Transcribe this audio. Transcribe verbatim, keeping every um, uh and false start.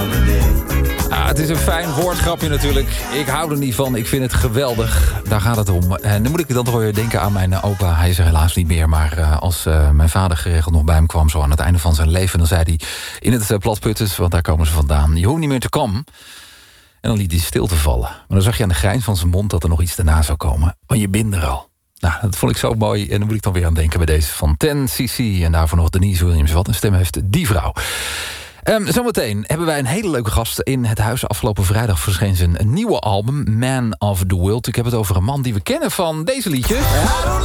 Ah, het is een fijn woordgrapje natuurlijk. Ik hou er niet van, ik vind het geweldig. Daar gaat het om. En dan moet ik dan toch weer denken aan mijn opa. Hij is er helaas niet meer, maar uh, als uh, mijn vader geregeld nog bij hem kwam... zo aan het einde van zijn leven, dan zei hij in het uh, Platputtens... want daar komen ze vandaan, je hoeft niet meer te komen. En dan liet hij stilte vallen. Maar dan zag je aan de grijns van zijn mond dat er nog iets daarna zou komen. Want je bent er al. Nou, dat vond ik zo mooi. En dan moet ik dan weer aan denken bij deze van ten C C. En daarvoor nog Denise Williams. Wat een stem heeft die vrouw. Um, zometeen hebben wij een hele leuke gast in het huis. Afgelopen vrijdag verscheen zijn nieuwe album, Man of the World. Ik heb het over een man die we kennen van deze liedjes.